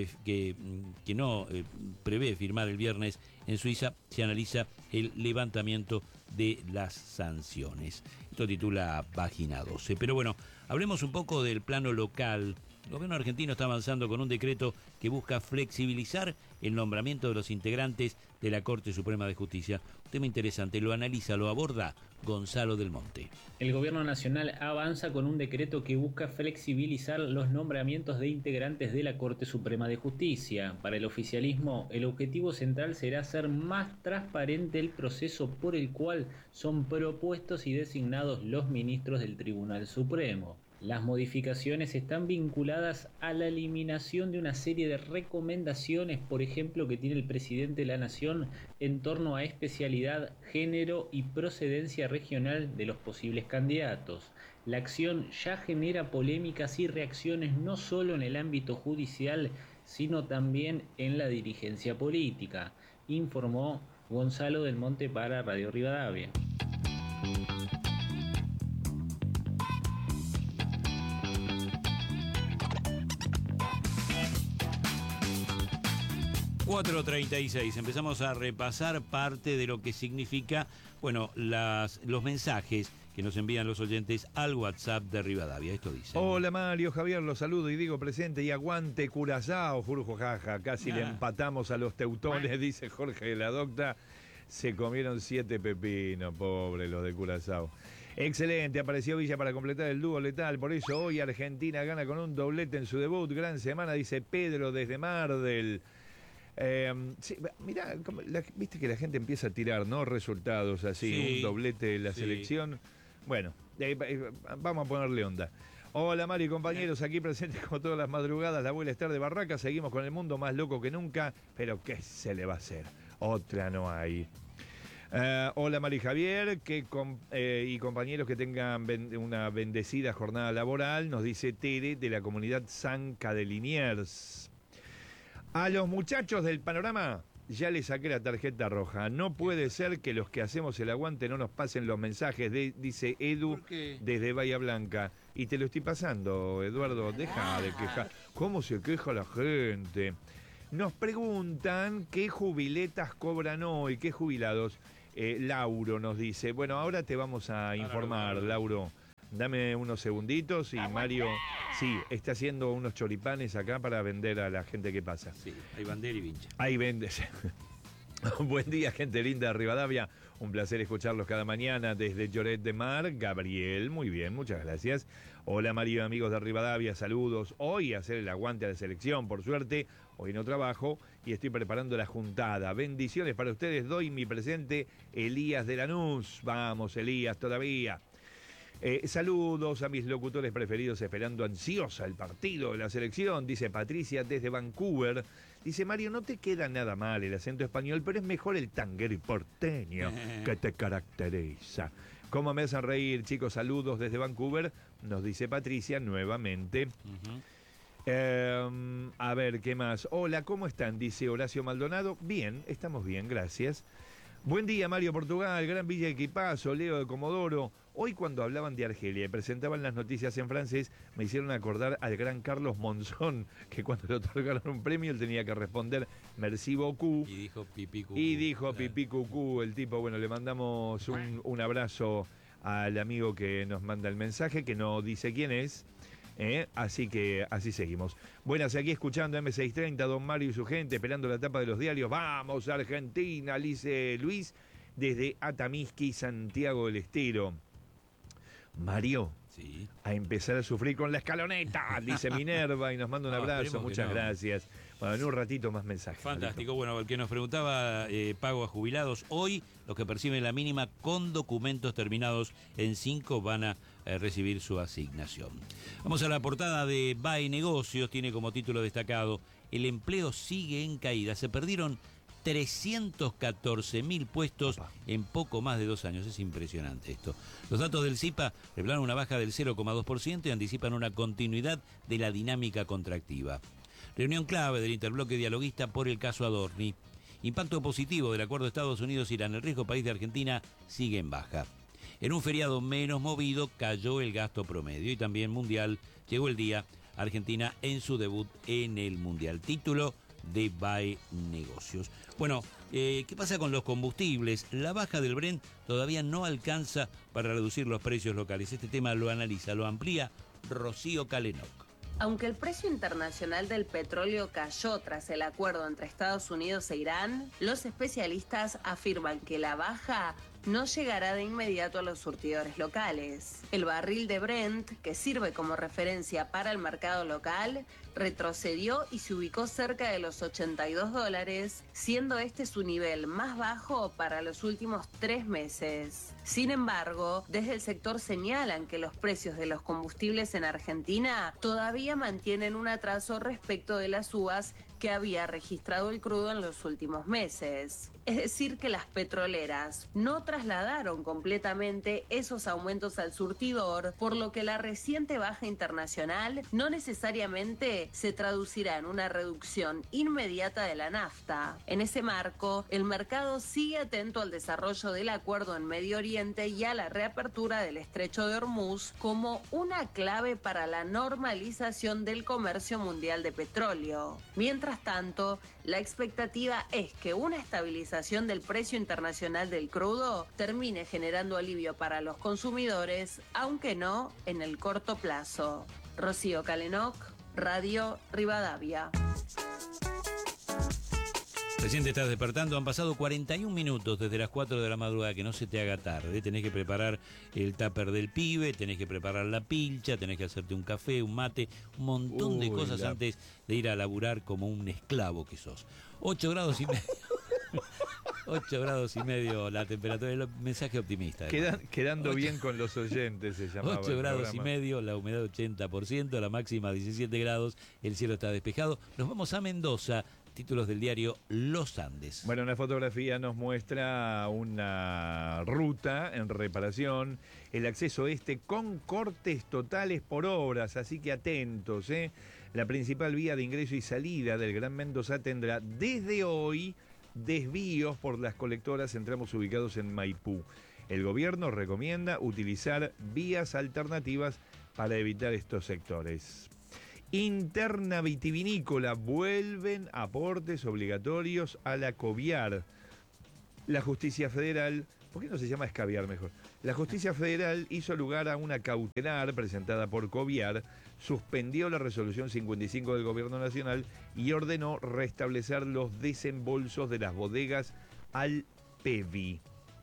prevé firmar el viernes en Suiza. Se analiza el levantamiento de las sanciones. Esto titula Página 12. Pero bueno, hablemos un poco del plano local. El gobierno argentino está avanzando con un decreto que busca flexibilizar el nombramiento de los integrantes de la Corte Suprema de Justicia. Un tema interesante, lo analiza, lo aborda Gonzalo del Monte. El gobierno nacional avanza con un decreto que busca flexibilizar los nombramientos de integrantes de la Corte Suprema de Justicia. Para el oficialismo, el objetivo central será hacer más transparente el proceso por el cual son propuestos y designados los ministros del Tribunal Supremo. Las modificaciones están vinculadas a la eliminación de una serie de recomendaciones, por ejemplo, que tiene el presidente de la Nación en torno a especialidad, género y procedencia regional de los posibles candidatos. La acción ya genera polémicas y reacciones no solo en el ámbito judicial, sino también en la dirigencia política, informó Gonzalo del Monte para Radio Rivadavia. ...4:36, empezamos a repasar parte de lo que significa, bueno, los mensajes que nos envían los oyentes al WhatsApp de Rivadavia. Esto dice: Hola Mario, Javier, los saludo y digo presente y aguante Curazao, Jurujojaja. Casi le empatamos a los teutones, dice Jorge de la Docta. Se comieron 7 pepinos, pobre los de Curazao. Excelente, apareció Villa para completar el dúo letal, por eso hoy Argentina gana con un doblete en su debut. Gran semana, dice Pedro desde Mardel. Sí, mirá, viste que la gente empieza a tirar, ¿no? Resultados así, sí, un doblete de la selección. Bueno, vamos a ponerle onda. Hola Mario y compañeros, aquí presentes como todas las madrugadas, la abuela Esther de Barraca. Seguimos con el mundo más loco que nunca, pero ¿qué se le va a hacer? Otra no hay. Hola Mario y Javier, y compañeros, que tengan una bendecida jornada laboral, nos dice Tere de la comunidad Sanca de Liniers. A los muchachos del panorama ya les saqué la tarjeta roja. No puede ser que los que hacemos el aguante no nos pasen los mensajes, dice Edu desde Bahía Blanca. Y te lo estoy pasando, Eduardo, deja de quejar. ¿Cómo se queja la gente? Nos preguntan qué jubiletas cobran hoy, qué jubilados. Lauro nos dice, bueno, ahora te vamos a informar, Lauro. Dame unos segunditos y Mario, sí, está haciendo unos choripanes acá para vender a la gente que pasa. Sí, hay bandera y vincha. Ahí vendes. Buen día, gente linda de Rivadavia. Un placer escucharlos cada mañana desde Lloret de Mar. Gabriel, muy bien, muchas gracias. Hola Mario, amigos de Rivadavia, saludos. Hoy hacer el aguante a la selección, por suerte. Hoy no trabajo y estoy preparando la juntada. Bendiciones para ustedes. Doy mi presente, Elías de Lanús. Vamos, Elías, todavía. Saludos a mis locutores preferidos, esperando ansiosa el partido de la selección, dice Patricia desde Vancouver. Dice Mario, no te queda nada mal el acento español, pero es mejor el tanguero y porteño que te caracteriza. ¿Cómo me hacen reír, chicos? Saludos desde Vancouver, nos dice Patricia nuevamente. A ver, ¿qué más? Hola, ¿cómo están? Dice Horacio Maldonado. Bien, estamos bien, gracias. Buen día, Mario Portugal, Gran Villa Equipazo, Leo de Comodoro. Hoy cuando hablaban de Argelia y presentaban las noticias en francés, me hicieron acordar al gran Carlos Monzón, que cuando le otorgaron un premio él tenía que responder merci beaucoup. Y dijo pipí cucú. Y dijo pipí cucú el tipo. Bueno, le mandamos un abrazo al amigo que nos manda el mensaje, que no dice quién es. Así que así seguimos. Buenas, aquí escuchando M630, Don Mario y su gente, esperando la tapa de los diarios. ¡Vamos, Argentina! Dice Luis, desde Atamisqui, Santiago del Estero. Mario, sí, a empezar a sufrir con la escaloneta, dice Minerva, y nos manda un abrazo. Muchas gracias. Bueno, en un ratito más mensajes. Fantástico. Bueno, el que nos preguntaba, pago a jubilados. Hoy, los que perciben la mínima con documentos terminados en 5 van a recibir su asignación. Vamos a la portada de BAE Negocios. Tiene como título destacado: el empleo sigue en caída. Se perdieron 314.000 puestos en poco más de 2 años. Es impresionante esto. Los datos del CIPA revelan una baja del 0,2% y anticipan una continuidad de la dinámica contractiva. Reunión clave del interbloque dialoguista por el caso Adorni. Impacto positivo del acuerdo Estados Unidos-Irán. El riesgo país de Argentina sigue en baja. En un feriado menos movido cayó el gasto promedio y también mundial. Llegó el día Argentina en su debut en el Mundial. Título de BAE Negocios. Bueno, ¿qué pasa con los combustibles? La baja del Brent todavía no alcanza para reducir los precios locales. Este tema lo analiza, lo amplía Rocío Calenoc. Aunque el precio internacional del petróleo cayó tras el acuerdo entre Estados Unidos e Irán, los especialistas afirman que la baja no llegará de inmediato a los surtidores locales. El barril de Brent, que sirve como referencia para el mercado local, retrocedió y se ubicó cerca de los $82, siendo este su nivel más bajo para los últimos 3 meses. Sin embargo, desde el sector señalan que los precios de los combustibles en Argentina todavía mantienen un atraso respecto de las subas que había registrado el crudo en los últimos meses. Es decir, que las petroleras no trasladaron completamente esos aumentos al surtidor, por lo que la reciente baja internacional no necesariamente se traducirá en una reducción inmediata de la nafta. En ese marco, el mercado sigue atento al desarrollo del acuerdo en Medio Oriente y a la reapertura del Estrecho de Hormuz como una clave para la normalización del comercio mundial de petróleo. Mientras tanto, la expectativa es que una estabilización del precio internacional del crudo termine generando alivio para los consumidores, aunque no en el corto plazo. Rocío Calenoc, Radio Rivadavia. Recién te estás despertando, han pasado 41 minutos desde las 4 de la madrugada, que no se te haga tarde. Tenés que preparar el tupper del pibe, tenés que preparar la pilcha, tenés que hacerte un café, un mate, un montón de cosas antes de ir a laburar como un esclavo que sos. 8 grados y medio. 8 grados y medio la temperatura, el mensaje optimista. Quedando bien con los oyentes se llamaba. 8 grados y medio, la humedad 80%, la máxima 17 grados, el cielo está despejado. Nos vamos a Mendoza. Títulos del diario Los Andes. Bueno, una fotografía nos muestra una ruta en reparación, el acceso con cortes totales por obras, así que atentos, ¿eh? La principal vía de ingreso y salida del Gran Mendoza tendrá desde hoy desvíos por las colectoras en tramos ubicados en Maipú. El gobierno recomienda utilizar vías alternativas para evitar estos sectores. Interna vitivinícola, vuelven aportes obligatorios a la COVIAR. La Justicia Federal, ¿por qué no se llama escabiar mejor? La Justicia Federal hizo lugar a una cautelar presentada por COVIAR, suspendió la resolución 55 del Gobierno Nacional y ordenó restablecer los desembolsos de las bodegas al PEVI.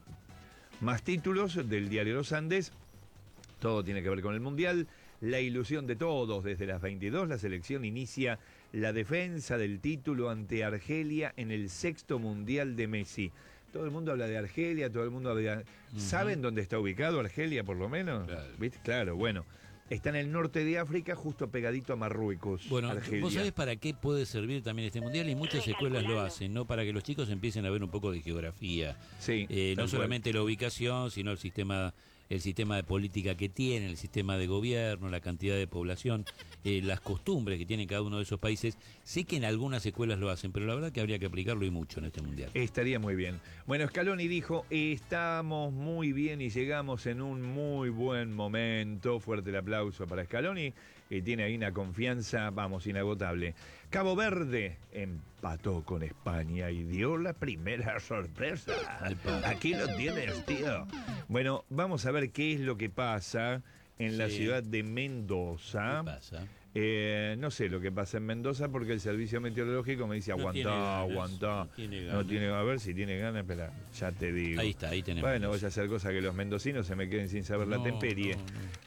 Más títulos del diario Los Andes, todo tiene que ver con el Mundial. La ilusión de todos, desde las 22 la selección inicia la defensa del título ante Argelia en el 6º Mundial de Messi. Todo el mundo habla de Argelia, todo el mundo habla de... ¿Saben dónde está ubicado Argelia, por lo menos? Claro. ¿Viste? Claro, bueno. Está en el norte de África, justo pegadito a Marruecos. Bueno, Argelia. ¿vos sabés para qué puede servir también este mundial? Y muchas escuelas lo hacen, ¿no? Para que los chicos empiecen a ver un poco de geografía. Sí. No solamente la ubicación, sino el sistema de política que tiene, el sistema de gobierno, la cantidad de población, las costumbres que tienen cada uno de esos países. Sé que en algunas escuelas lo hacen, pero la verdad que habría que aplicarlo y mucho en este mundial. Estaría muy bien. Bueno, Scaloni dijo, estamos muy bien y llegamos en un muy buen momento. Fuerte el aplauso para Scaloni, que tiene ahí una confianza, vamos, inagotable. Cabo Verde empató con España y dio la primera sorpresa. Aquí lo tienes, tío. Bueno, vamos a ver qué es lo que pasa en la ciudad de Mendoza. ¿Qué pasa? No sé lo que pasa en Mendoza porque el servicio meteorológico me dice aguantá. No tiene, a ver si tiene ganas, espera, ya te digo. Ahí está, ahí tenemos. Bueno, voy a hacer cosa que los mendocinos se me queden sin saber la temperie.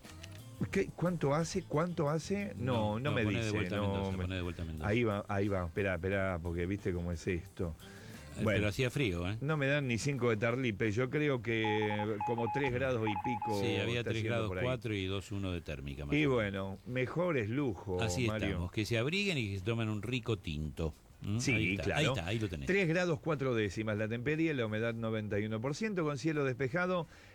¿Cuánto hace? No me dice. Poné de vuelta a Mendoza. Ahí va, espera, porque viste cómo es esto. Bueno, pero hacía frío, ¿eh? No me dan ni 5 de Tarlipe, yo creo que como 3 grados y pico. Sí, había 3 grados 4 y 2,1 de térmica. Y bueno, mejor es lujo, así Mario. Estamos, que se abriguen y que se tomen un rico tinto. Sí, ahí está, claro. Ahí está, ahí lo tenés. 3 grados 4 décimas la temperie, la humedad 91%, con cielo despejado.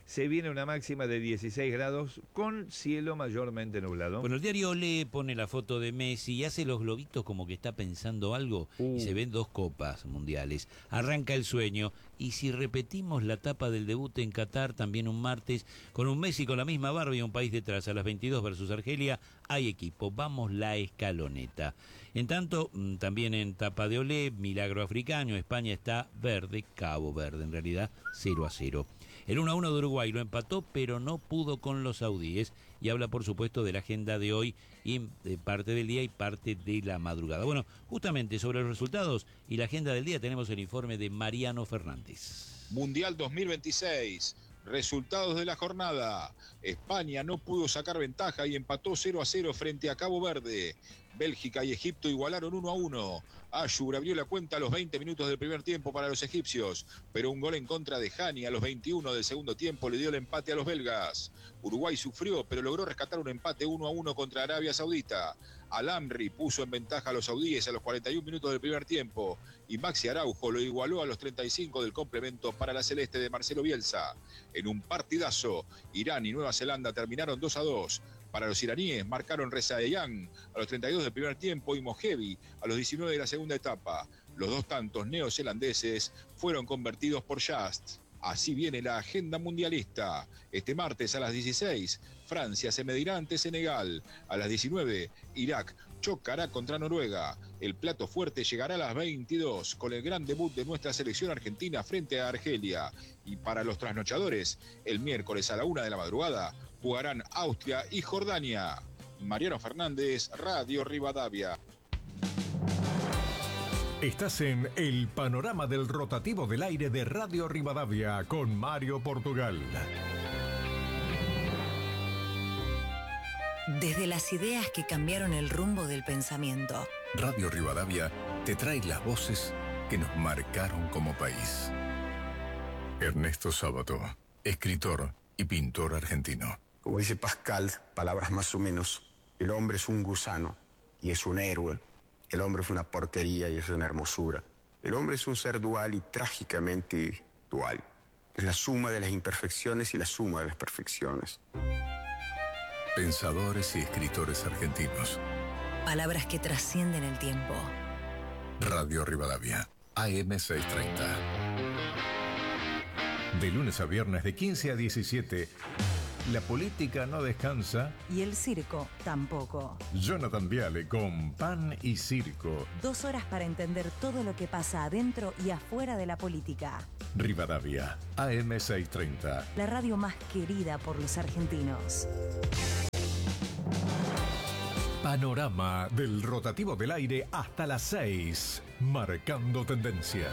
Se viene una máxima de 16 grados con cielo mayormente nublado. Bueno, el diario Olé pone la foto de Messi y hace los globitos como que está pensando algo y se ven 2 copas mundiales. Arranca el sueño y si repetimos la etapa del debut en Qatar también un martes con un Messi con la misma barba y un país detrás a las 22 versus Argelia, hay equipo. Vamos la escaloneta. En tanto, también en tapa de Olé, milagro africano, España está verde, Cabo Verde, en realidad 0-0. El 1-1 de Uruguay lo empató, pero no pudo con los saudíes y habla, por supuesto, de la agenda de hoy y de parte del día y parte de la madrugada. Bueno, justamente sobre los resultados y la agenda del día tenemos el informe de Mariano Fernández. Mundial 2026. Resultados de la jornada. España no pudo sacar ventaja y empató 0-0 frente a Cabo Verde. Bélgica y Egipto igualaron 1-1. Ayur abrió la cuenta a los 20 minutos del primer tiempo para los egipcios, pero un gol en contra de Hani a los 21 del segundo tiempo le dio el empate a los belgas. Uruguay sufrió, pero logró rescatar un empate 1-1 contra Arabia Saudita. Al-Amri puso en ventaja a los saudíes a los 41 minutos del primer tiempo y Maxi Araujo lo igualó a los 35 del complemento para la celeste de Marcelo Bielsa. En un partidazo, Irán y Nueva Zelanda terminaron 2-2. Para los iraníes marcaron Reza Eyán a los 32 del primer tiempo y Mojevi a los 19 de la segunda etapa. Los 2 tantos neozelandeses fueron convertidos por Just. Así viene la agenda mundialista. Este martes a las 16, Francia se medirá ante Senegal. A las 19, Irak chocará contra Noruega. El plato fuerte llegará a las 22 con el gran debut de nuestra selección argentina frente a Argelia. Y para los trasnochadores, el miércoles a la 1 de la madrugada, jugarán Austria y Jordania. Mariano Fernández, Radio Rivadavia. Estás en el panorama del rotativo del aire de Radio Rivadavia con Mario Portugal. Desde las ideas que cambiaron el rumbo del pensamiento. Radio Rivadavia te trae las voces que nos marcaron como país. Ernesto Sábato, escritor y pintor argentino. Como dice Pascal, palabras más o menos, el hombre es un gusano y es un héroe. El hombre es una porquería y es una hermosura. El hombre es un ser dual y trágicamente dual. Es la suma de las imperfecciones y la suma de las perfecciones. Pensadores y escritores argentinos. Palabras que trascienden el tiempo. Radio Rivadavia, AM 630. De lunes a viernes de 15 a 17, la política no descansa. Y el circo tampoco. Jonathan Viale con Pan y Circo. 2 horas para entender todo lo que pasa adentro y afuera de la política. Rivadavia, AM 630. La radio más querida por los argentinos. Panorama del rotativo del aire hasta las 6, marcando tendencia.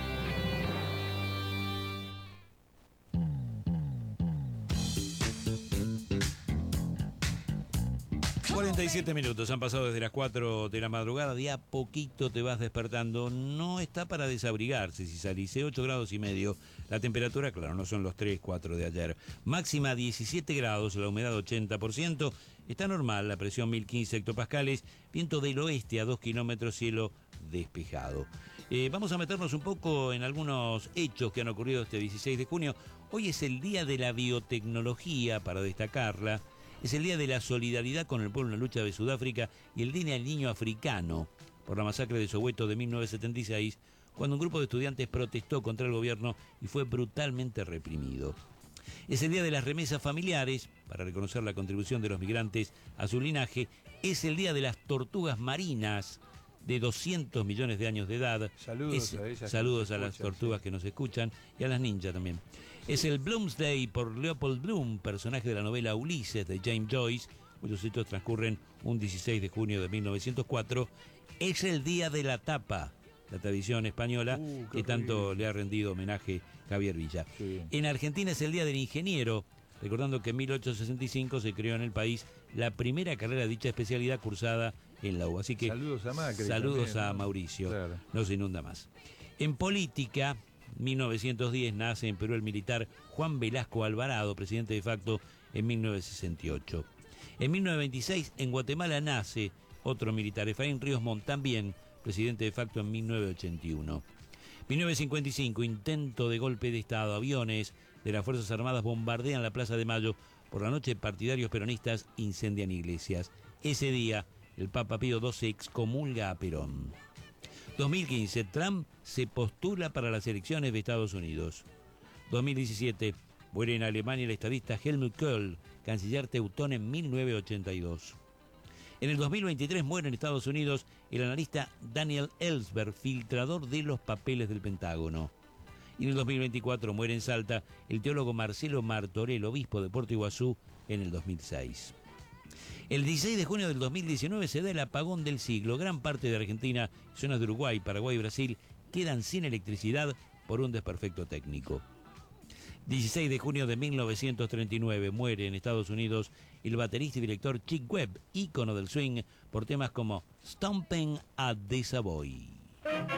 47 minutos han pasado desde las 4 de la madrugada, de a poquito te vas despertando, no está para desabrigarse si salís, 8 grados y medio, la temperatura, claro, no son los 3, 4 de ayer, máxima 17 grados, la humedad 80%, está normal, la presión 1015 hectopascales, viento del oeste a 2 kilómetros, cielo despejado. Vamos a meternos un poco en algunos hechos que han ocurrido este 16 de junio, hoy es el Día de la Biotecnología, para destacarla. Es el Día de la Solidaridad con el Pueblo en la Lucha de Sudáfrica y el Día del Niño Africano por la masacre de Soweto de 1976, cuando un grupo de estudiantes protestó contra el gobierno y fue brutalmente reprimido. Es el Día de las Remesas Familiares, para reconocer la contribución de los migrantes a su linaje. Es el Día de las Tortugas Marinas, de 200 millones de años de edad. Saludos a ellas. Saludos a las tortugas que nos escuchan y a las ninjas también. Es el Bloomsday por Leopold Bloom, personaje de la novela Ulises de James Joyce, cuyos hechos transcurren un 16 de junio de 1904. Es el Día de la Tapa, la tradición española que tanto le ha rendido homenaje Javier Villa. Sí. En Argentina es el Día del Ingeniero, recordando que en 1865 se creó en el país la primera carrera de dicha especialidad cursada en la U. Así que saludos a Macri. Saludos también, a ¿no? Mauricio. Claro. No se inunda más. En política, 1910 nace en Perú el militar Juan Velasco Alvarado, presidente de facto en 1968. En 1926 en Guatemala nace otro militar, Efraín Ríos Montt, también presidente de facto en 1981. 1955, intento de golpe de Estado, aviones de las Fuerzas Armadas bombardean la Plaza de Mayo. Por la noche, partidarios peronistas incendian iglesias. Ese día, el Papa Pío XII excomulga a Perón. 2015, Trump se postula para las elecciones de Estados Unidos. 2017, muere en Alemania el estadista Helmut Kohl, canciller teutón en 1982. En el 2023 muere en Estados Unidos el analista Daniel Ellsberg, filtrador de los papeles del Pentágono. Y en el 2024 muere en Salta el teólogo Marcelo Martorell, obispo de Puerto Iguazú, en el 2006. El 16 de junio del 2019 se da el apagón del siglo. Gran parte de Argentina, zonas de Uruguay, Paraguay y Brasil quedan sin electricidad por un desperfecto técnico. 16 de junio de 1939 muere en Estados Unidos el baterista y director Chick Webb, ícono del swing por temas como Stompin' at the Savoy.